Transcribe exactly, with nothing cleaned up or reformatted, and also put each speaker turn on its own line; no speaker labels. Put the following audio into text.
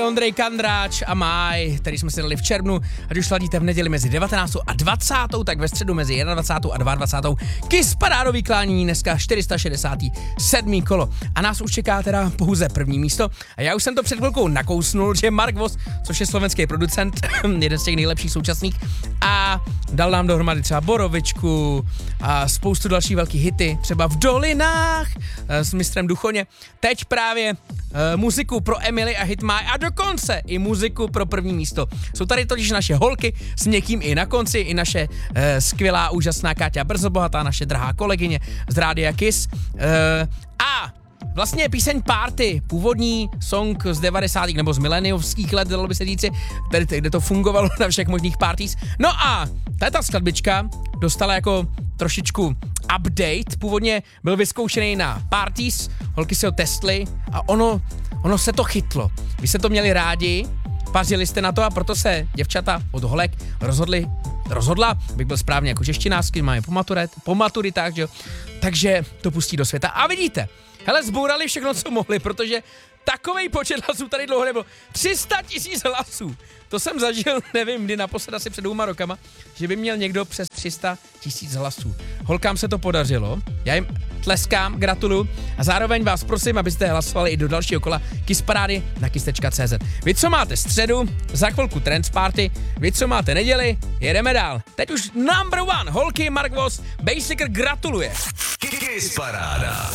Ondrej Kandráč a Máj, který jsme si dali v červnu, ať už ladíte v neděli mezi devatenáctou a dvacátou, tak ve středu mezi dvacátou jednou a dvacátou druhou Kiss parádový klání, dneska čtyři sta šedesát sedm kolo. A nás už čeká teda pouze první místo. A já už jsem to před chvilkou nakousnul, že Mark Voss, což je slovenský producent, jeden z těch nejlepších současných, a dal nám dohromady třeba Borovičku a spoustu dalších velkých hity, třeba v Dolinách s mistrem Duchoně. Teď právě Uh, muziku pro Emily a Hitmaj a dokonce i muziku pro první místo. Jsou tady totiž naše holky s někým i na konci, i naše uh, skvělá, úžasná Káťa Brzobohatá, naše drahá kolegyně z Rádia Kiss. Uh, a vlastně píseň Party, původní song z devadesátých nebo z mileniovských let, dalo by se říci, tady, kde to fungovalo na všech možných parties. No a tato skladbička dostala jako trošičku update, původně byl vyzkoušený na parties, holky si ho testly a ono, ono se to chytlo. Vy jste to měli rádi, pařili jste na to a proto se děvčata od holek rozhodli, rozhodla, bych byl správně jako češtinářsky, máme po, maturit, po maturitách, že jo, takže to pustí do světa. A vidíte, hele, zbourali všechno, co mohli, protože takovej počet hlasů tady dlouho nebyl. tři sta tisíc hlasů. To jsem zažil, nevím, kdy naposled, asi před dvěma rokama, že by měl někdo přes tři sta tisíc hlasů. Holkám se to podařilo, já jim tleskám, gratuluju a zároveň vás prosím, abyste hlasovali i do dalšího kola Kiss Parády na kiss tečka cé zet. Vy, co máte středu, za chvilku Trance Party, vy, co máte neděli, jedeme dál. Teď už number one, holky, Mark Voss, Basicer gratuluje.
Kiss Paráda.